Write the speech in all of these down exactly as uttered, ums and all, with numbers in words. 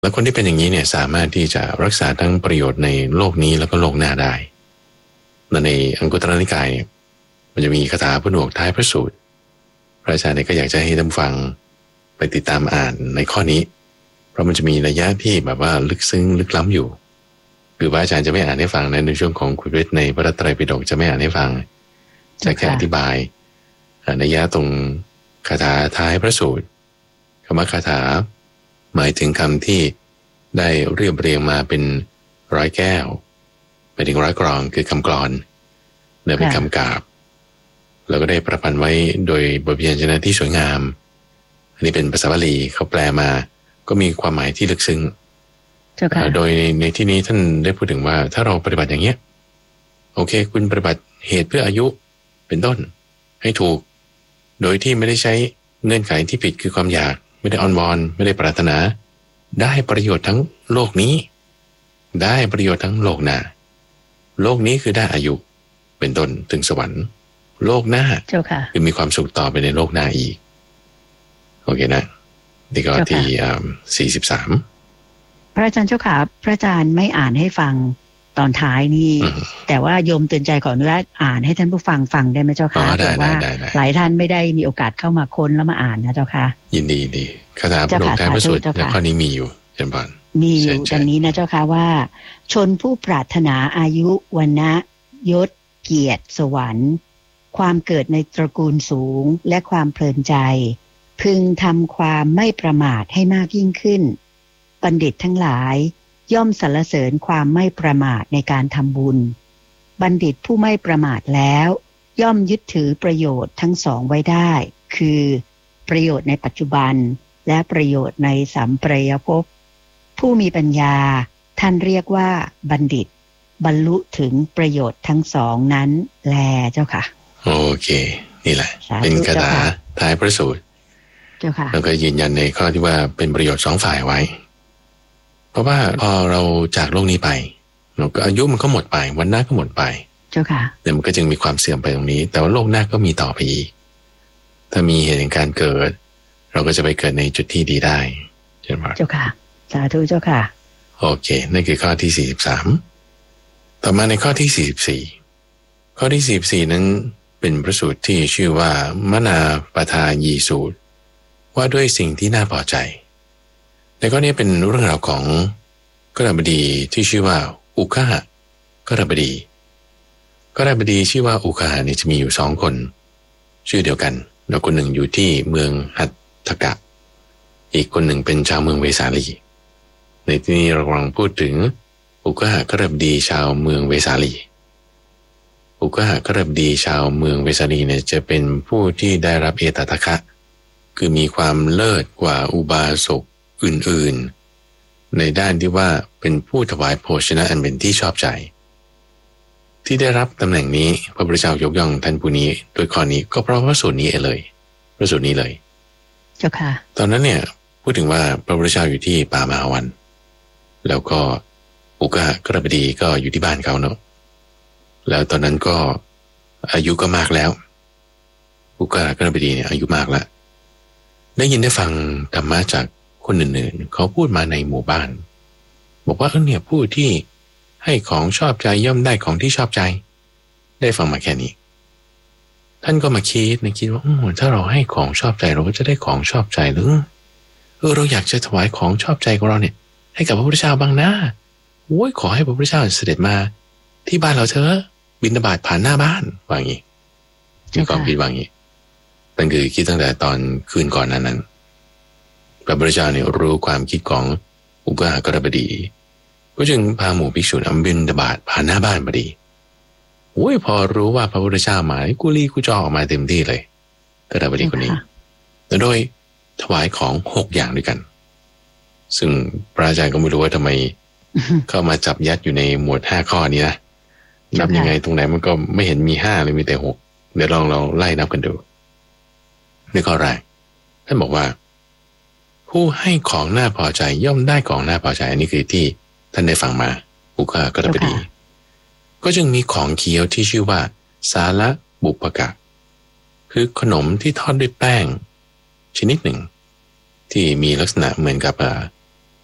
แล้วคนที่เป็นอย่างนี้เนี่ยสามารถที่จะรักษาทั้งประโยชน์ในโลกนี้แล้วก็โลกหน้าได้ในอังคุตรนิกายเนี่ยมันจะมีคาถาผนวกท้ายพระสูตรพระอาจารย์เนี่ยก็อยากจะให้ท่านฟังไปติดตามอ่านในข้อนี้เพราะมันจะมีนัยยะที่แบบว่าลึกซึ้งลึกล้ำอยู่คือพระอาจารย์จะไม่อ่านให้ฟังในในช่วงของคุยเวทในพระไตรปิฎกจะไม่อ่านให้ฟังจะแค่อธิบายนัยยะตรงคาถาท้ายพระสูตรคำว่าคาถาหมายถึงคำที่ได้เรียบเรียงมาเป็นร้อยแก้วไปถึงร้อยกรองคือคำกลอนเนี่ยเป็นคำกาบแล้วก็ได้ประพันธ์ไว้โดยบทพยัญชนะที่สวยงามอันนี้เป็นภาษาบาลีเขาแปลมาก็มีความหมายที่ลึกซึ้งโดยในที่นี้ท่านได้พูดถึงว่าถ้าเราปฏิบัติอย่างเงี้ยโอเคคุณปฏิบัติเหตุเพื่ออายุเป็นต้นให้ถูกโดยที่ไม่ได้ใช้เงื่อนไขที่ผิดคือความอยากไม่ได้อ้อนวอนไม่ได้ปรารถนาได้ประโยชน์ทั้งโลกนี้ได้ประโยชน์ทั้งโลกหน้าโลกนี้คือได้อายุเป็นต้นถึงสวรรค์โลกหน้าคือมีความสุขต่อไปในโลกหน้าอีกโอเคนะนี่ก็ที่สี่สิบสามพระอาจารย์เจ้าค่ะพระอาจารย์ไม่อ่านให้ฟังตอนท้ายนี่แต่ว่าโยมเตือนใจขออนุญาตอ่านให้ท่านผู้ฟังฟังได้ไหมเจ้าค่ะเพราะว่าหลายท่านไม่ได้มีโอกาสเข้ามาค้นแล้วมาอ่านนะเจ้าค่ะยินดีดีคาถาพระองค์ท้ายพระสูตรในข้อนี้มีอยู่เช่นกันมีอยู่ดังนี้นะเจ้าค่ะว่าชนผู้ปรารถนาอายุวรรณะยศเกียรติสวรรค์ความเกิดในตระกูลสูงและความเพลินใจพึงทำความไม่ประมาทให้มากยิ่งขึ้นบัณฑิตทั้งหลายย่อมสรรเสริญความไม่ประมาทในการทำบุญบัณฑิตผู้ไม่ประมาทแล้วย่อมยึดถือประโยชน์ทั้งสองไว้ได้คือประโยชน์ในปัจจุบันและประโยชน์ในสัมปรายภพผู้มีปัญญาท่านเรียกว่าบัณฑิตบรรลุถึงประโยชน์ทั้งสองนั้นแลเจ้าค่ะโอเคนี่แหละเป็นคาถาท้ายพระสูตรเจ้าค่ะแล้วก็ยืนยันในข้อที่ว่าเป็นประโยชน์สองฝ่ายไว้เพราะว่าพอเราจากโลกนี้ไปเราก็อายุมันก็หมดไปวันหน้าก็หมดไปเจ้าค่ะแต่มันก็จึงมีความเสื่อมไปตรงนี้แต่ว่าโลกหน้าก็มีต่อไปอีกถ้ามีเหตุแห่งการเกิดเราก็จะไปเกิดในจุดที่ดีได้ใช่ไหมเจ้าค่ะสาธุเจ้าค่ะโอเคนั่นคือข้อที่สี่สิบสามต่อมาในข้อที่สี่สิบสี่ข้อที่สี่สิบสี่นั้นเป็นพระสูตรที่ชื่อว่ามนาปทายีสูตรว่าด้วยสิ่งที่น่าพอใจในข้อนี้เป็นเรื่องราวของกฤหบดีที่ชื่อว่าอุคหะกฤหบดีกฤหบดีชื่อว่าอุคหะเนี่ยจะมีอยู่สองคนชื่อเดียวกันแล้วคนหนึ่งอยู่ที่เมืองหัตถกะอีกคนหนึ่งเป็นชาวเมืองเวสาลีในที่นี้เรากำลังพูดถึงอุคหะกฤหบดีชาวเมืองเวสาลีอุคหะกฤหบดีชาวเมืองเวสาลีเนี่ยจะเป็นผู้ที่ได้รับเอตทัคคะคือมีความเลิศกว่าอุบาสกอื่นๆในด้านที่ว่าเป็นผู้ถวายโภชนะอันเป็นที่ชอบใจที่ได้รับตำแหน่งนี้พระพุทธเจ้ายกย่องท่านผู้นี้โดยข้อนี้ก็เพราะพระสูตรนี้เลยพระสูตรนี้เลยเจ้าค่ะตอนนั้นเนี่ยพูดถึงว่าพระพุทธเจ้าอยู่ที่ป่ามหาวันแล้วก็อุกะกฤหบดีก็อยู่ที่บ้านเขาเนาะแล้วตอนนั้นก็อายุก็มากแล้วอุกะกฤหบดีเนี่ยอายุมากแล้วได้ยินได้ฟังธรรมะจากคนอื่นๆเขาพูดมาในหมู่บ้านบอกว่าเออเนี่ยผู้ที่ให้ของชอบใจย่อมได้ของที่ชอบใจได้ฟังมาแค่นี้ท่านก็มาคิดนะคิดว่าถ้าเราให้ของชอบใจเราก็จะได้ของชอบใจหรือเออเราอยากจะถวายของชอบใจของเราเนี่ยให้กับพระพุทธเจ้าบ้างนะโอ้ยขอให้พระพุทธเจ้าเสด็จมาที่บ้านเราเถอะบิณฑบาตผ่านหน้าบ้านว่างี้มีความคิดว่างี้นั่นคือคิดตั้งแต่ตอนคืนก่อนนั้นนั้นพระพุทธเจ้าเนี่ยรู้ความคิดของอุกหะกฤหบดีก็จึงพาหมู่ภิกษุอัมบิณฑบาตผ่านหน้าบ้านพอดีโอ้ยพอรู้ว่าพระพุทธเจ้ามากุลีกุจอออกมาเต็มที่เลยกฤหบดีคนนี้แต่โดยถวายของหกอย่างด้วยกันซึ่งพระอาจารย์ก็ไม่รู้ว่าทำไมเข้ามาจับยัดอยู่ในหมวดห้าข้อนี้นะนับยังไงตรงไหนมันก็ไม่เห็นมีห้าเลยมีแต่หกเดี๋ยวลองเราไล่นับกันดูในข้อแรกท่านบอกว่าผู้ให้ของน่าพอใจย่อมได้ของน่าพอใจอันนี้คือที่ท่านได้ฟังมาอุกหะกฤหบดีก็จึงมีของเคี้ยวที่ชื่อว่าสาละบุปกะคือขนมที่ทอดด้วยแป้งชนิดหนึ่งที่มีลักษณะเหมือนกับ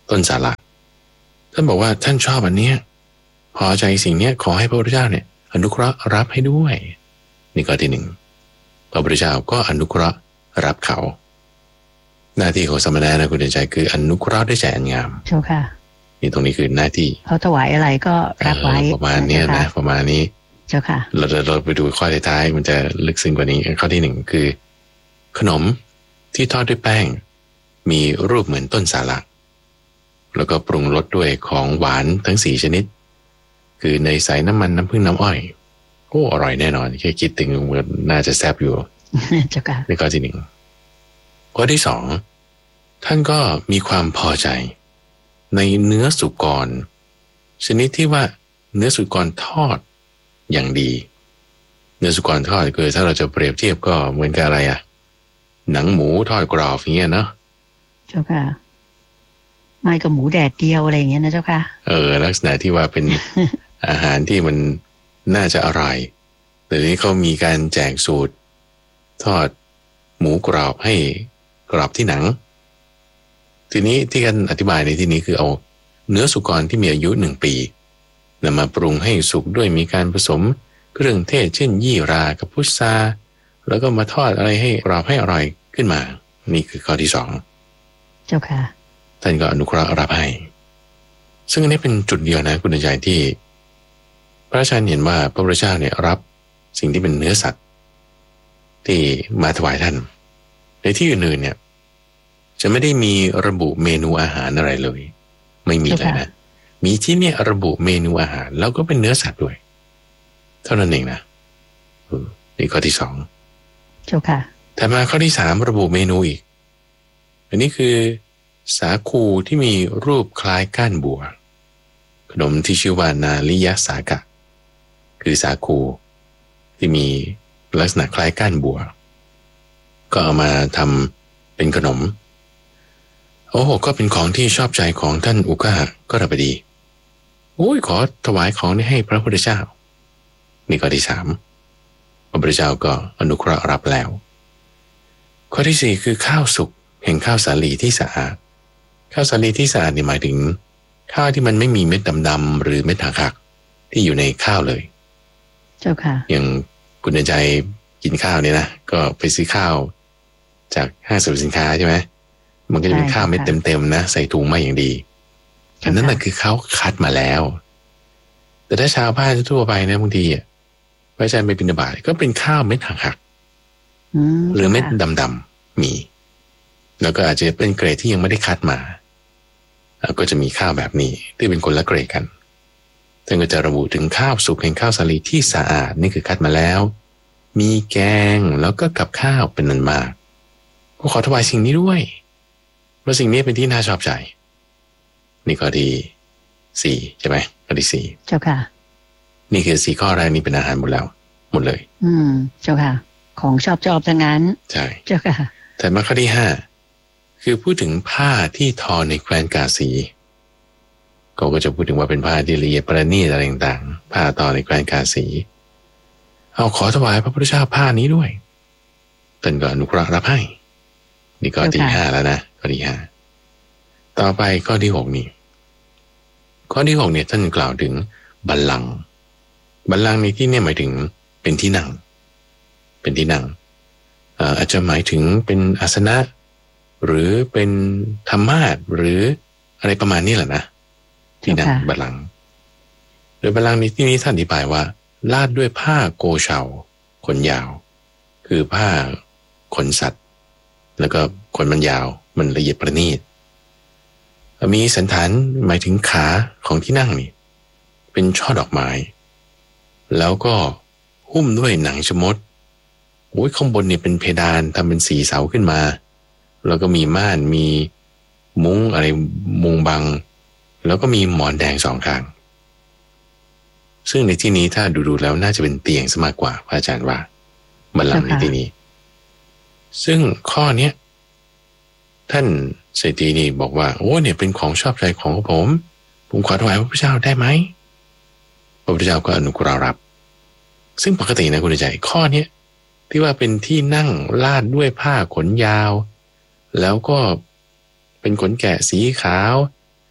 ต้นสาระท่านบอกว่าท่านชอบอันเนี้ยพอใจสิ่งเนี้ยขอให้พระพุทธเจ้าเนี่ยอนุเคราะห์รับให้ด้วยนี่ก็ที่หนึ่งพระพุทธเจ้าก็อนุเคราะห์รับเขาหน้าที่ของสมณะนะคุณเดินใจคืออนุเคราะห์ด้วยใจอันงามเจ้าค่ะนี่ตรงนี้คือหน้าที่เขาถวายอะไรก็รับไว้ประมาณนี้นะประมาณนี้เจ้าค่ะเราเราไปดูข้อท้ายๆมันจะลึกซึ้งกว่านี้ข้อที่หนึ่งคือขนมที่ทอดด้วยแป้งมีรูปเหมือนต้นสาระแล้วก็ปรุงรสด้วยของหวานทั้งสี่ชนิดคือเนยใสน้ำมันน้ำผึ้งน้ำอ้อยโอ้อร่อยแน่นอนแค่คิดถึงมันน่าจะแซ่บอยู่เจ้าค่ะในข้อที่หนึ่งข้อที่สองท่านก็มีความพอใจในเนื้อสุกรชนิดที่ว่าเนื้อสุกรทอดอย่างดีเนื้อสุกรทอดคือถ้าเราจะเปรียบเทียบก็เหมือนกับอะไรอะหนังหมูทอดกรอบอย่างเงี้ยเนาะเจ้าค่ะไม่กับหมูแดดเดียวอะไรอย่างเงี้ยนะเจ้าค่ะเออลักษณะที่ว่าเป็น อาหารที่มันน่าจะอร่อยแต่นี้เขามีการแจกสูตรทอดหมูกรอบให้กรอบที่หนังทีนี้ที่กันอธิบายในที่นี้คือเอาเนื้อสุกรที่มีอายุหนึ่งปีนำมาปรุงให้สุกด้วยมีการผสมเครื่องเทศเช่นยี่รากับพุทราแล้วก็มาทอดอะไรให้กรอบให้อร่อยขึ้นมานี่คือข้อที่สองเจ้าค่ะท่านก็อนุเคราะห์รับให้ซึ่งอันนี้เป็นจุดเดียวนะคุณใจที่พระอาจารย์เห็นว่าพระพุทธเจ้าเนี่ยรับสิ่งที่เป็นเนื้อสัตว์ที่มาถวายท่านในที่อื่นๆเนี่ยจะไม่ได้มีระบุเมนูอาหารอะไรเลยไม่มีเลยนะมีที่เนี่ยระบุเมนูอาหารแล้วก็เป็นเนื้อสัตว์ด้วยเท่านั้นเองนะนี่ข้อที่สองเจ้าค่ะแต่มาข้อที่สามระบุเมนูอีกอันนี้คือสาคูที่มีรูปคล้ายก้านบัวขนมที่ชื่อว่านาลิยสากะคือสาคูที่มีลักษณะคล้ายก้านบัวก็เอามาทำเป็นขนมโอ้โหก็เป็นของที่ชอบใจของท่านอุกะก็ระบดีโอ้ยขอถวายของนี้ให้พระพุทธเจ้านี่ข้อที่สามพระพุทธเจ้าก็อนุเคราะห์รับแล้วข้อที่สี่คือข้าวสุกแห่งข้าวสาลีที่สะอาดข้าวสาลีที่สะอาดนี่หมายถึงข้าวที่มันไม่มีเม็ดดำๆหรือเม็ดหักๆที่อยู่ในข้าวเลยเจ้าค่ะอย่างคุณใจกินข้าวเนี่ยนะก็ไปซื้อข้าวจากห้างสรรพสินค้าใช่ไหมมันก็จะเป็นข้าวเม็ดเต็มๆนะใส่ถุงมาอย่างดีอันนั้นแหละคือเขาคัดมาแล้วแต่ถ้าชาวบ้านทั่วไปนะบางทีอ่ะพระอาจารย์ไปบิณฑบาตก็เป็นข้าวเม็ดหักๆหรือเม็ดดำๆมีแล้วก็อาจจะเป็นเกรดที่ยังไม่ได้คัดมาก็จะมีข้าวแบบนี้ที่เป็นคนละเกรดกันท่านก็จะระบุถึงข้าวสุกแห่งข้าวสาลีที่สะอาดนี่คือคัดมาแล้วมีแกงแล้วก็กับข้าวเป็นนันมากก็ขอถวายสิ่งนี้ด้วยเพราะสิ่งนี้เป็นที่น่าชอบใจนี่ข้อที่สี่ใช่ไหมข้อที่สี่เจ้าค่ะนี่คือสี่ข้อแรกนี้เป็นอาหารหมดแล้วหมดเลยอืมเจ้าค่ะของชอบชอบทั้งนั้นใช่เจ้าค่ะแต่มาข้อที่ห้าคือพูดถึงผ้าที่ทอในแคว้นกาสีก็ก็จะพูดถึงว่าเป็นผ้าที่ละเอียดประณีตอะไรต่างๆผ้าทอในแคว้นกาสีเอาขอถวายพระพุทธเจ้าผ้านี้ด้วยท่านก็อนุเคราะห์รับให้นี่ข้อที่ห้าแล้วนะข้อที่ห้าต่อไปข้อที่หกนี่ข้อที่หกเนี่ยท่านกล่าวถึงบัลลังก์บัลลังก์ในที่นี่หมายถึงเป็นที่นั่งเป็นที่นั่งอาจจะหมายถึงเป็นอาสนะหรือเป็นธรรมาสน์หรืออะไรประมาณนี้แหละนะที่นั่งบัลลังก์โดยบัลลังก์ในที่นี้ท่านอธิบายว่าลาดด้วยผ้าโกเชาขนยาวคือผ้าขนสัตว์แล้วก็ขนมันยาวมันละเอียดประณีตมีสันฐานหมายถึงขาของที่นั่งนี่เป็นช่อดอกไม้แล้วก็หุ้มด้วยหนังชมดโอ้ยข้างบนเนี่ยเป็นเพดานทำเป็นสีเสาขึ้นมาแล้วก็มีม่านมีมุ้งอะไรมุงบังแล้วก็มีหมอนแดงสองข้างซึ่งในที่นี้ถ้าดูๆแล้วน่าจะเป็นเตียงซะมากกว่าพระอาจารย์ว่าบัลลังก์ในที่นี้ซึ่งข้อเนี้ยท่านเศรษฐีนี่บอกว่าโอ้เนี่ยเป็นของชอบใจของผมผมขอถวายพระพุทธเจ้าได้ไหมพระพุทธเจ้าก็อนุเคราะห์รับซึ่งปกตินะคุณใจข้อเนี้ยที่ว่าเป็นที่นั่งลาดด้วยผ้าขนยาวแล้วก็เป็นขนแกะสีขาว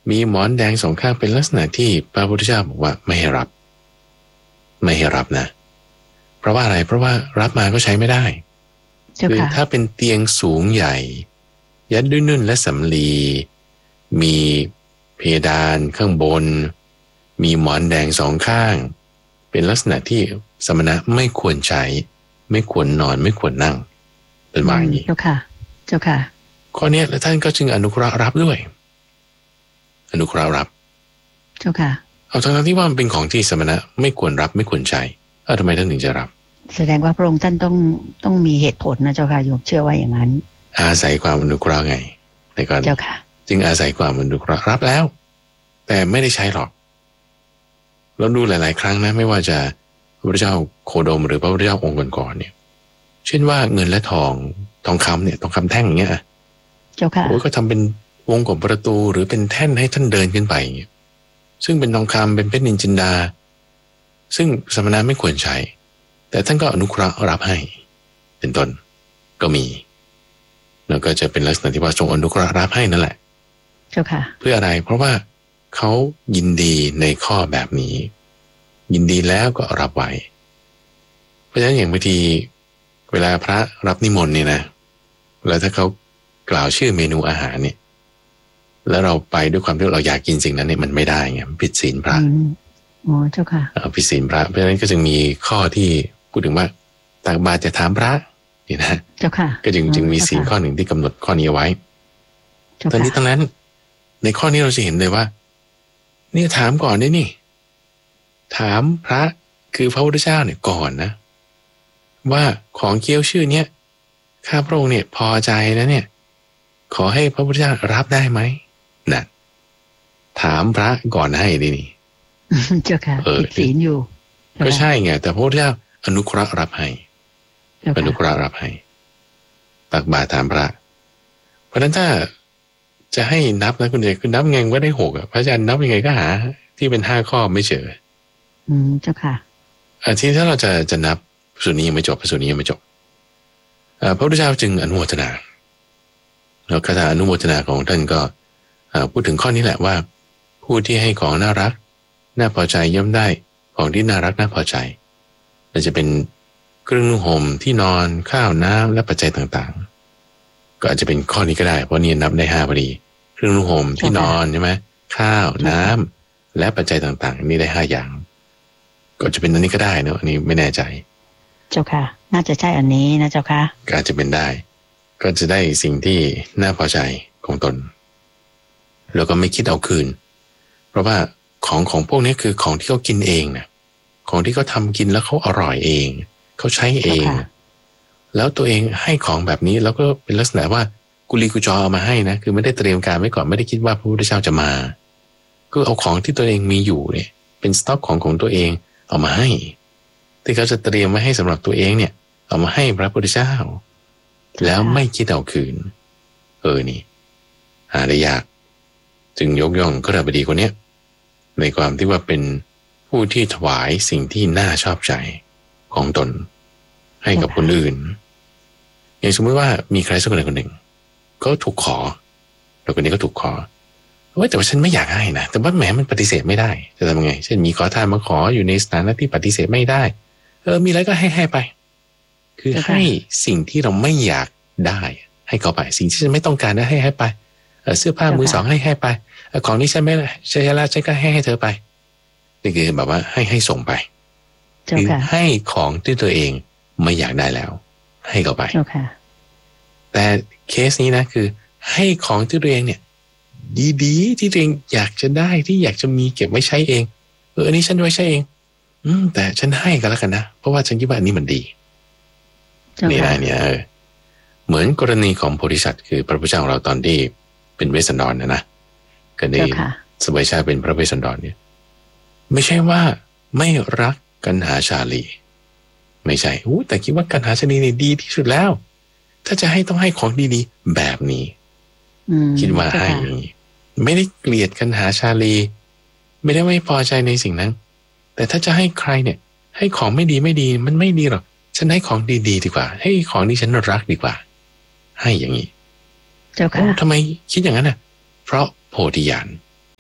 มีหมอนแดงสองข้างเป็นลักษณะที่พระพุทธเจ้าบอกว่าไม่ให้รับไม่ให้รับนะเพราะว่าอะไรเพราะว่ารับมาก็ใช้ไม่ได้คือถ้าเป็นเตียงสูงใหญ่ยัดด้วยนุ่นและสำลีมีเพดานข้างบนมีหมอนแดงสองข้างเป็นลักษณะที่สมณะไม่ควรใช้ไม่ควรนอนไม่ควรนั่งเป็นว่าอย่างนี้เจ้าค่ะเจ้าค่ะข้อนี้แล้วท่านก็จึงอนุเคราะห์รับด้วยอนุเคราะห์รับเจ้าค่ะเอาทั้งที่ว่ามันเป็นของที่สมณะไม่ควรรับไม่ควรใช้เออทำไมท่านถึงจะรับแสดงว่าพระองค์ท่านต้องต้องมีเหตุผลนะเจ้าค่ะโยมเชื่อว่าอย่างนั้นอาศัยความอนุเคราะห์ไงในก่อนเจ้าค่ะจึงอาศัยความอนุเคราะห์รับแล้วแต่ไม่ได้ใช้หรอกเราดูหลายๆครั้งนะไม่ว่าจะพระพุทธเจ้าโคดมหรือพระพุทธเจ้าองค์ก่อนๆเนี่ยเช่นว่าเงินและทองทองคำเนี่ยทองคำแท่งอย่างเงี้ยเจ้าค่ะโอ้ยก็ทำเป็นวงกบประตูหรือเป็นแท่นให้ท่านเดินขึ้นไปอย่างเงี้ยซึ่งเป็นทองคำเป็นเพชรนินจินดาซึ่งสมณะไม่ควรใช้แต่ท่านก็อนุเคราะห์รับให้เป็นต้นก็มีแล้วก็จะเป็นลักษณะที่ว่าทรงอนุเคราะห์รับให้นั่นแหละเจ้าค่ะเพื่ออะไรเพราะว่าเขายินดีในข้อแบบนี้ยินดีแล้วก็รับไว้เพราะฉะนั้นอย่างบางทีเวลาพระรับนิมนต์เนี่ยนะแล้วถ้าเขากล่าวชื่อเมนูอาหารเนี่ยแล้วเราไปด้วยความที่เราอยากกินสิ่งนั้นเนี่ยมันไม่ได้ไงผิดศีลพระอ๋อเจ้าค่ะผิดศีลพระเพราะฉะนั้นก็จึงมีข้อที่พูดถึงว่าตักบาตรจะถามพระนี่นะเจ้าค่ะก็จึงจึงมีศีลข้อหนึ่งที่กำหนดข้อนี้เอาไว้ตอนนี้ทั้งนั้นในข้อนี้เราจะเห็นเลยว่านี่ถามก่อนได้นี่ถามพระคือพระพุทธเจ้าเนี่ยก่อนนะว่าของเกี้ยวชื่อเนี้ยข้าพระองค์เนี่ยพอใจนะเนี่ยขอให้พระพุทธเจ้ารับได้ไหมนะถามพระก่อนให้ดินี่เจ้าค่ะผิดศีลอยู่ก็ใช่ไงแต่พระพุทธเจ้าอนุเคราะห์รับให้อนุเคราะห์รับให้ตักบาตรถามพระเพราะฉะนั้นถ้าจะให้นับนะคุณเอกคือนับไงก็ได้หกอ่ะพระอาจารย์นับยังไงก็หาที่เป็นห้าข้อไม่เจออืมเจ้าค่ะอ่าที่ถ้าเราจะจะนับส่วนนี้ยังไม่จบส่วนนี้ยังไม่จบอ่าพระพุทธเจ้าจึงอนุโมทนาแล้วคาถาอนุโมทนาของท่านก็พูดถึงข้อนี้แหละว่าผู้ที่ให้ของน่ารักน่าพอใจย่อมได้ของที่น่ารักน่าพอใจอาจจะเป็นเครื่องนุ่งห่มที่นอนข้าวน้ำและปัจจัยต่างๆก็อาจจะเป็นข้อนี้ก็ได้เพราะนี่นับได้ห้าพอดีเครื่องนุ่งห่มที่นอนใช่ไหมข้าวน้ำและปัจจัยต่างๆนี่ได้ห้าอย่างก็จะเป็นอันนี้ก็ได้เนอะอันนี้ไม่แน่ใจเจ้าค่ะน่าจะใช่อันนี้นะเจ้าค่ะก็อาจจะเป็นได้ก็จะได้สิ่งที่น่าพอใจของตนแล้วก็ไม่คิดเอาคืนเพราะว่าของของพวกนี้คือของที่เขากินเองนะของที่เขาทำกินแล้วเขาอร่อยเองเขาใช้เองแล้วตัวเองให้ของแบบนี้แล้วก็เป็นลักษณะว่ากุลีกุจอเอามาให้นะคือไม่ได้เตรียมการไว้ก่อนไม่ได้คิดว่าพระพุทธเจ้าจะมาก็เอาของที่ตัวเองมีอยู่เนี่ยเป็นสต็อกของของตัวเองเอามาให้ที่เขาจะเตรียมไว้ให้สำหรับตัวเองเนี่ยเอามาให้พระพุทธเจ้าแล้วไม่คิดเอาคืนเออนี่หาได้ยากจึงยกย่องกฤบดีคนนี้ในความที่ว่าเป็นผู้ที่ถวายสิ่งที่น่าชอบใจของตนให้กับคนอื่นอย่างสมมติว่ามีใครสักคนใดคนหนึ่งก็ถูกขอแล้วคนนี้ก็ถูกขอว่าแต่ว่าฉันไม่อยากให้นะแต่ว่าแหมมันปฏิเสธไม่ได้จะทำยังไงเช่นมีขอทานมาขออยู่ในสถานะที่ปฏิเสธไม่ได้เออมีอะไรก็ให้ให้ไปคือให้สิ่งที่เราไม่อยากได้ให้เขาไปสิ่งที่ฉันไม่ต้องการนะให้ให้ไปเสื้อผ้ามือสองให้ให้ไปของนี้ฉันไม่ใช่แล้วฉันก็ให้ให้เธอไปนี่คือแบบว่าให้ให้ส่งไปคือให้ของที่ตัวเองไม่อยากได้แล้วให้เขาไปแต่เคสนี้นะคือให้ของที่ตัวเองเนี่ยดีๆที่ตัวเองอยากจะได้ที่อยากจะมีเก็บไว้ใช้เองเอออันนี้ฉันไว้ใช้เองอืมแต่ฉันให้กันแล้วกันนะเพราะว่าฉันคิดว่าอันนี้มันดีนี่นะเนี่ยเหมือนกรณีของโพธิสัตว์คือพระพุทธเจ้าของเราตอนที่เป็นเวสสันดรนะนะก็ได้สมัยชาเป็นพระเวสสันดรเนี่ยไม่ใช่ว่าไม่รักกันหาชาลีไม่ใช่อู้แต่คิดว่ากันหาชาลีนี่ดีที่สุดแล้วถ้าจะให้ต้องให้ของดีๆแบบนี้คิดว่าให้อย่างนี้ไม่ได้เกลียดกันหาชาลีไม่ได้ไม่พอใจในสิ่งนั้นแต่ถ้าจะให้ใครเนี่ยให้ของไม่ดีไม่ดีมันไม่ดีหรอกฉันให้ของดีๆดีกว่าให้ของที่ฉันรักดีกว่าให้อย่างนี้เจ้าค่ะทำไมคิดอย่างนั้นน่ะเพราะโพธิญาณ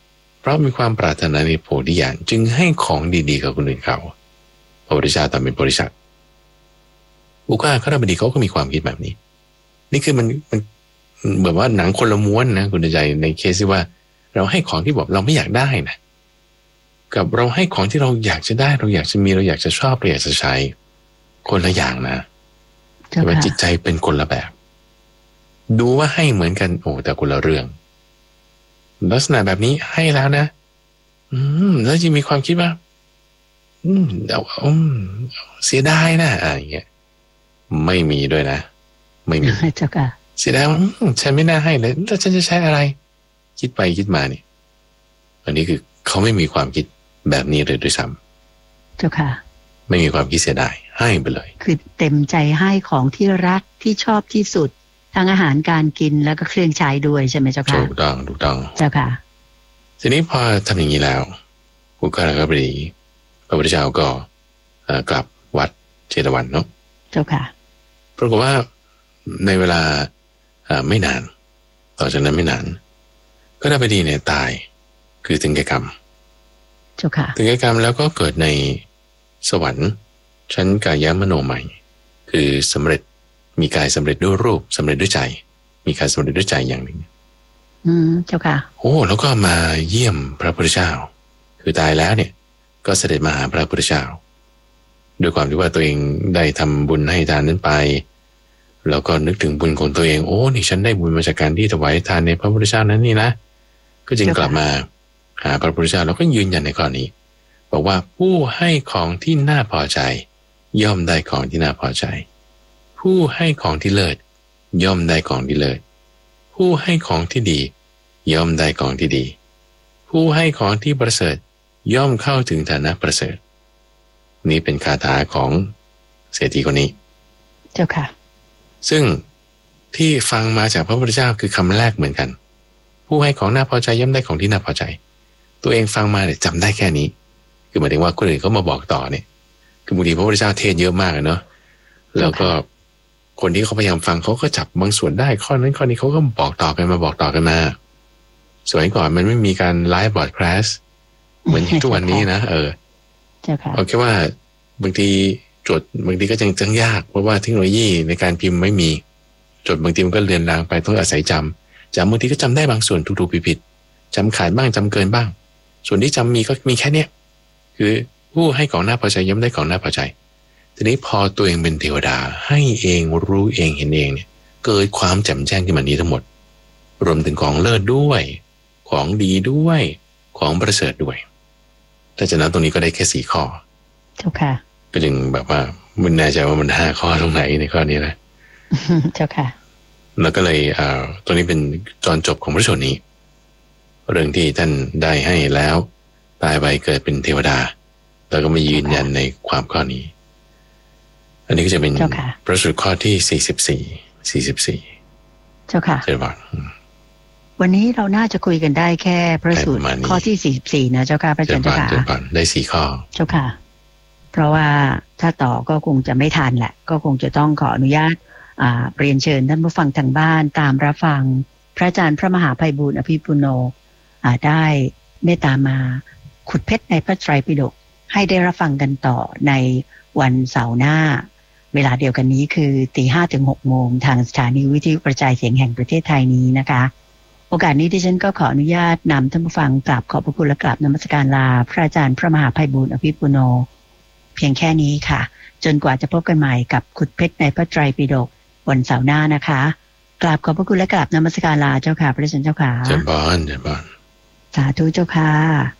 ราะมีความปรารถนาในโพธิญาณจึงให้ของดีๆกับคนอื่นเขาพระพุทธเจ้าตอนเป็นโพธิสัตว์อุกาคารบดีเขาก็มีความคิดแบบนี้นี่คือมันมันแบบว่าหนังคนละม้วนนะคุณใจในเคสที่ว่าเราให้ของที่บอกเราไม่อยากได้นะกับเราให้ของที่เราอยากจะได้เราอยากจะมีเราอยากจะชอบเราอยากจะใช้คนละอย่างนะแต่ว่าจิตใจเป็นคนละแบบดูว่าให้เหมือนกันโอ้แต่คนละเรื่องลักษณะแบบนี้ให้แล้วนะอืมแล้วจะมีความคิดว่าอืมเอาอืมเสียดายนะอะไรอย่างเงี้ยไม่มีด้วยนะไม่มีเจ้าค่ะเสียดายว่าฉันไม่น่าให้เลยแล้วฉันจะใช้อะไรคิดไปคิดมานี่อันนี้คือเขาไม่มีความคิดแบบนี้เลยด้วยซ้ำเจ้าค่ะไม่มีความคิดเสียดายให้ไปเลยคือเต็มใจให้ของที่รักที่ชอบที่สุดทั้งอาหารการกินแล้วก็เครื่องใช้ด้วยใช่ไหมเจ้าค่ะถูกต้องถูกต้องเจ้าค่ะทีนี้พอทำอย่างนี้แล้วอุกาคบดีพระพุทธเจ้าก็กลับวัดเชตวันเนาะเจ้าค่ะปรากฏว่าในเวลาไม่นานต่อจากนั้นไม่นานก็ได้ไปดีเนี่ยตายคือถึงแก่กรรมเจ้าค่ะถึงแก่กรรมแล้วก็เกิดในสวรรค์ชั้นกายมโนใหม่คือสำเร็จมีกายสำเร็จด้วยรูปสำเร็จด้วยใจมีกายสำเร็จด้วยใจอย่างหนึ่งอืมเจ้าค่ะโอ้แล้วก็มาเยี่ยมพระพุทธเจ้าคือตายแล้วเนี่ยก็เสด็จมาหาพระพุทธเจ้าด้วยความที่ว่าตัวเองได้ทำบุญให้ทานนั้นไปแล้วก็นึกถึงบุญของตัวเองโอ้นี่ฉันได้บุญมาจากการที่ถวายทานในพระพุทธเจ้านั้นนี่นะก็จึงกลับมาหาพระพุทธเจ้าแล้วก็ยืนยันในข้อนี้บอกว่าผู้ให้ของที่น่าพอใจย่อมได้ของที่น่าพอใจผู้ให้ของที่เลิศย่อมได้ของที่เลิศผู้ให้ของที่ดีย่อมได้ของที่ดีผู้ให้ของที่ประเสริฐย่อมเข้าถึงฐานะประเสริฐนี้เป็นคาถาของเศรษฐีคนนี้เจ้าค่ะซึ่งที่ฟังมาจากพระพุทธเจ้าคือคำแรกเหมือนกันผู้ให้ของน่าพอใจย่อมได้ของที่น่าพอใจตัวเองฟังมาเนี่ยจำได้แค่นี้คือหมายถึงว่าคนอื่นเขามาบอกต่อเนี่ยคือบางทีพระพุทธเจ้าเทศเยอะมากเนาะแล้วก็คนที่เขาพยายามฟังเขาก็จับบางส่วนได้ข้อนั้นข้อนี้เขาก็บอกต่อกันมาบอกต่อกันมาสมัยก่อนมันไม่มีการไลฟ์บอร์ดแคสต์เหมือนทุกวันนี้นะเออเอาแค่ว่าบางทีจดบางทีก็จังจังยากเพราะว่าเทคโนโลยีในการพิมพ์ไม่มีจดบางทีมันก็เลือนลางไปต้องอาศัยจำจำบางทีก็จำได้บางส่วนถูกๆผิดๆจำขาดบ้างจำเกินบ้างส่วนที่จำมีก็มีแค่เนี้ยคือผู้ให้ของน่าพอใจย่อมได้ของน่าพอใจทีนี้พอตัวเองเป็นเทวดาให้เองรู้เองเห็นเองเนี่ยเกิดความแจ่มแจ้งขึ้นมานี้ทั้งหมดรวมถึงของเลิศด้วยของดีด้วยของประเสริฐด้วยถ้าจะนับตรงนี้ก็ได้แค่สี่ข้อเจ้าค่ะก็จึงแบบว่าไม่แน่ใจว่ามันห้าข้อตรงไหนในข้อนี้นะเจ้าค่ะแล้วก็เลยอ่าตัวนี้เป็นตอนจบของพระสูตรนี้เรื่องที่ท่านได้ให้แล้วตายไปเกิดเป็นเทวดาแล้วก็มายืนยันในความข้อนี้อันนี้ก็จะเป็นพระสูตรข้อที่สี่สิบสี่สี่สิบสี่เจ้าค่ะเจ้าค่ะวันนี้เราน่าจะคุยกันได้แค่พระสูตรข้อที่สี่สิบสี่นะเจ้าค่ะพระอาจารย์เจ้าค่ะได้สี่ข้อเจ้าค่ะเพราะว่าถ้าต่อก็คงจะไม่ทันแหละก็คงจะต้องขออนุญาตอ่าเรียนเชิญท่านผู้ฟังทางบ้านตามรับฟังพระอาจารย์พระมหาไพบูลย์อภิปุโนอ่าได้เมตตามาขุดเพชรในพระไตรปิฎกให้ได้รับฟังกันต่อในวันเสาร์หน้าเวลาเดียวกันนี้คือตีห้าถึงหกโมงทางสถานีวิทยุกระจายเสียงแห่งประเทศไทยนี้นะคะโอกาสนี้ที่ฉันก็ขออนุญาตนำท่านผู้ฟังกราบขอบพระคุณและกราบนมัสการลาพระอาจารย์พระมหาไพบูลย์อภิปุโนเพียงแค่นี้ค่ะจนกว่าจะพบกันใหม่กับขุดเพชรในพระไตรปิฎกวันเสาร์หน้านะคะกราบขอบพระคุณและกราบนมัสการลาเจ้าค่ะพระอาจารย์เจ้าค่ะเจริญพรเจริญพรสาธุเจ้าค่ะ